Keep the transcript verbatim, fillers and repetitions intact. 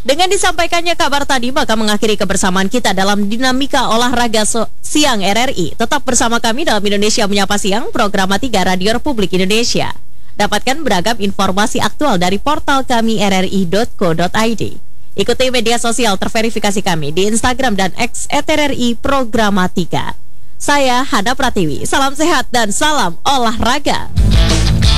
Dengan disampaikannya kabar tadi, maka mengakhiri kebersamaan kita dalam dinamika olahraga so- siang R R I. Tetap bersama kami dalam Indonesia Menyapa Siang, program tiga Radio Republik Indonesia. Dapatkan beragam informasi aktual dari portal kami r r i dot co dot i d. Ikuti media sosial terverifikasi kami di Instagram dan X et R R I Programatika. Saya Hana Pratiwi, salam sehat dan salam olahraga.